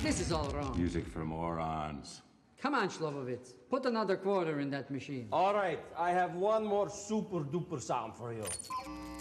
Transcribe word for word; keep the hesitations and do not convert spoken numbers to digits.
This is all wrong. Music for morons. Come on, Shlovovitz. Put another quarter in that machine. All right, I have one more super duper sound for you.